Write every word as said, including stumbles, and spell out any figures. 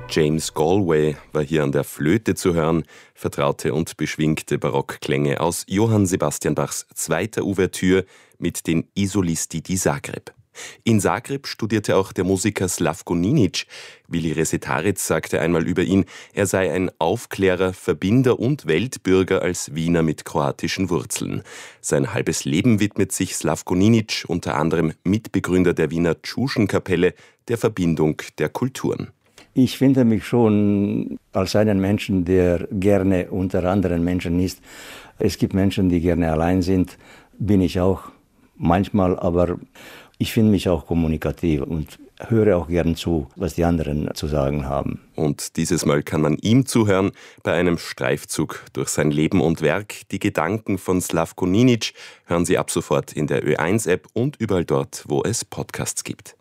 James Galway war hier an der Flöte zu hören, vertraute und beschwingte Barockklänge aus Johann Sebastian Bachs zweiter Ouvertüre mit den Isolisti di Zagreb. In Zagreb studierte auch der Musiker Slavko Ninic. Willi Resetaritz sagte einmal über ihn, er sei ein Aufklärer, Verbinder und Weltbürger als Wiener mit kroatischen Wurzeln. Sein halbes Leben widmet sich Slavko Ninic, unter anderem Mitbegründer der Wiener Tschuschenkapelle, der Verbindung der Kulturen. Ich finde mich schon als einen Menschen, der gerne unter anderen Menschen ist. Es gibt Menschen, die gerne allein sind, bin ich auch manchmal, aber ich finde mich auch kommunikativ und höre auch gern zu, was die anderen zu sagen haben. Und dieses Mal kann man ihm zuhören bei einem Streifzug durch sein Leben und Werk. Die Gedanken von Slavko Ninic hören Sie ab sofort in der Ö eins App und überall dort, wo es Podcasts gibt.